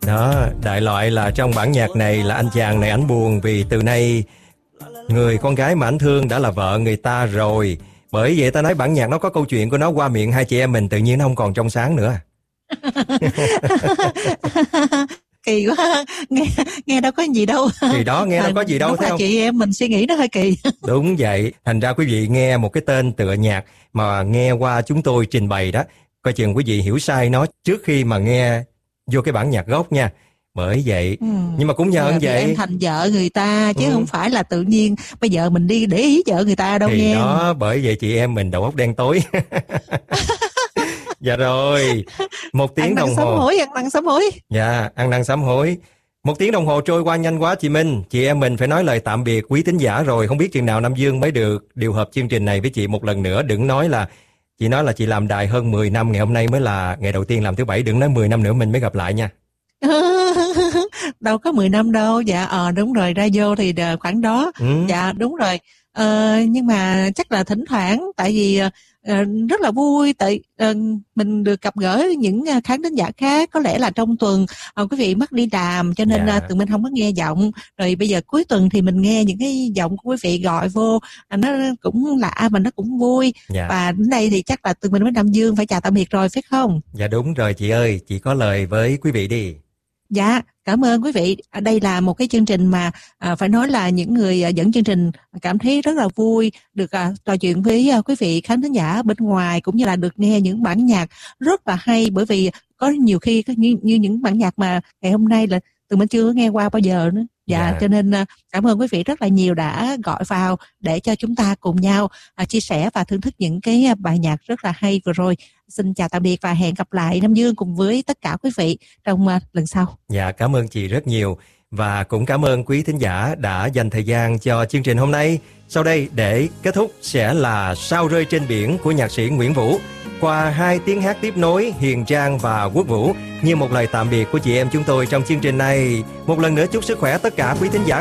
Đó, đại loại là trong bản nhạc này là anh chàng này ảnh buồn vì từ nay người con gái mà ảnh thương đã là vợ người ta rồi. Bởi vậy ta nói bản nhạc nó có câu chuyện của nó qua miệng hai chị em mình tự nhiên nó không còn trong sáng nữa. Kỳ quá, nghe đâu có gì đâu. Thì đó, nghe đâu có gì đâu, đúng thấy là không? Chị em mình suy nghĩ nó hơi kỳ. Đúng vậy, thành ra quý vị nghe một cái tên tựa nhạc mà nghe qua chúng tôi trình bày đó, coi chừng quý vị hiểu sai nó trước khi mà nghe vô cái bản nhạc gốc nha. Bởi vậy, nhưng mà cũng nhờ vậy em thành vợ người ta chứ không phải là tự nhiên bây giờ mình đi để ý vợ người ta đâu thì nghe. Đó, bởi vậy chị em mình đầu óc đen tối. Dạ rồi, 1 tiếng đồng hồ. Ăn năn sám hối. Dạ, ăn năn sám hối. 1 tiếng đồng hồ trôi qua nhanh quá chị Minh. Chị em mình phải nói lời tạm biệt quý thính giả rồi. Không biết chừng nào Nam Dương mới được điều hợp chương trình này với chị một lần nữa. Đừng nói là chị làm đài hơn 10 năm, ngày hôm nay mới là ngày đầu tiên làm thứ Bảy. Đừng nói 10 năm nữa mình mới gặp lại nha. Đâu có 10 năm đâu. Dạ đúng rồi, ra vô thì khoảng đó. Dạ đúng rồi. Nhưng mà chắc là thỉnh thoảng, tại vì rất là vui, tại mình được gặp gỡ những khán thính giả khác. Có lẽ là trong tuần quý vị mất đi làm cho nên tụi mình không có nghe giọng. Rồi bây giờ cuối tuần thì mình nghe những cái giọng của quý vị gọi vô, nó cũng lạ mà nó cũng vui. Và đến đây thì chắc là tụi mình với Nam Dương phải chào tạm biệt rồi, phải không? Dạ đúng rồi chị ơi, chị có lời với quý vị đi. Dạ, cảm ơn quý vị. Đây là một cái chương trình mà phải nói là những người dẫn chương trình cảm thấy rất là vui được trò chuyện với quý vị khán thính giả bên ngoài, cũng như là được nghe những bản nhạc rất là hay, bởi vì có nhiều khi như những bản nhạc mà ngày hôm nay là tụi mình chưa nghe qua bao giờ nữa. Dạ, cho nên cảm ơn quý vị rất là nhiều đã gọi vào để cho chúng ta cùng nhau chia sẻ và thưởng thức những cái bài nhạc rất là hay vừa rồi. Xin chào tạm biệt và hẹn gặp lại Nam Dương cùng với tất cả quý vị trong lần sau. Dạ, cảm ơn chị rất nhiều. Và cũng cảm ơn quý thính giả đã dành thời gian cho chương trình hôm nay. Sau đây để kết thúc sẽ là Sao rơi trên biển của nhạc sĩ Nguyễn Vũ, qua 2 tiếng hát tiếp nối Hiền Trang và Quốc Vũ, như một lời tạm biệt của chị em chúng tôi trong chương trình này. Một lần nữa chúc sức khỏe tất cả quý thính giả